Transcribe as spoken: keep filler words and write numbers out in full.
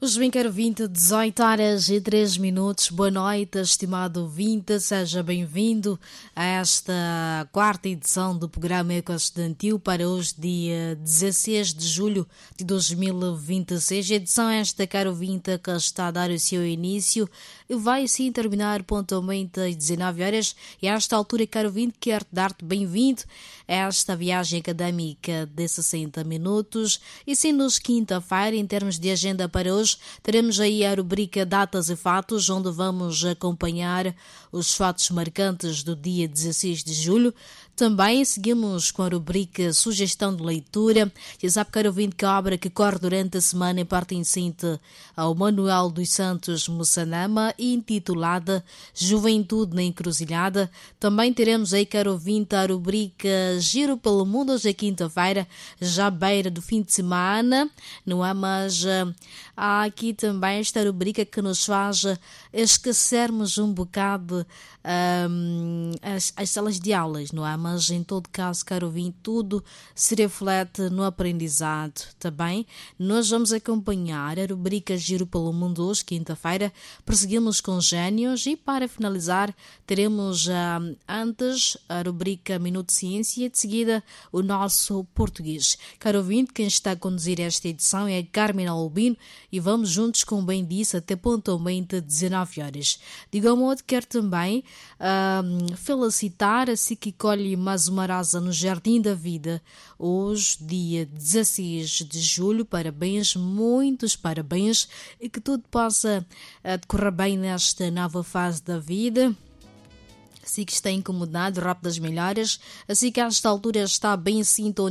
Os bem caro vinte, dezoito horas e três minutos. Boa noite, estimado ouvinte. Seja bem-vindo a esta quarta edição do programa Eco Estudantil para hoje, dia dezesseis de julho de dois mil e vinte e seis. A edição esta, caro ouvinte, que está a dar o seu início e vai sim terminar pontualmente às dezenove horas. E a esta altura, caro ouvinte, quero dar-te bem-vindo a esta viagem académica de sessenta minutos. E sendo hoje quinta-feira, em termos de agenda para hoje, teremos aí a rubrica Datas e Fatos, onde vamos acompanhar os fatos marcantes do dia dezesseis de julho. Também seguimos com a rubrica Sugestão de Leitura. Já sabe, caro ouvinte, que a obra que corre durante a semana pertencente ao Manuel dos Santos Mussanama, intitulada Juventude na Encruzilhada. Também teremos aí, caro ouvinte, a rubrica Giro pelo Mundo, hoje é quinta-feira, já à beira do fim de semana, não é? Mas uh, há aqui também esta rubrica que nos faz esquecermos um bocado um, as, as salas de aulas, não é? Mas em todo caso, caro ouvinte, tudo se reflete no aprendizado, tá bem? Nós vamos acompanhar a rubrica Giro pelo Mundo hoje, quinta-feira, prosseguimos com gênios e para finalizar teremos uh, antes a rubrica Minuto de Ciência e de seguida o nosso português. Caro ouvinte, quem está a conduzir esta edição é Carmen Albino e vamos juntos, como bem disse, até pontualmente dezenove horas. De igual modo, quero também uh, felicitar a si que colhe mais uma rosa no Jardim da Vida, hoje, dia dezesseis de julho. Parabéns, muitos parabéns, e que tudo possa uh, decorrer bem nesta nova fase da vida. Assim que está incomodado, rápidas melhoras, assim que a esta altura está bem sintonizado